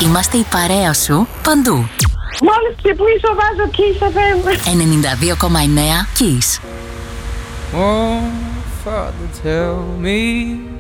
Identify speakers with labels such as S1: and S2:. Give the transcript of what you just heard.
S1: Είμαστε η παρέα σου παντού.
S2: Μόλις ξυπνήσω βάζω Kiss FM.
S1: 92,9 Kiss.
S3: Oh, Father, tell me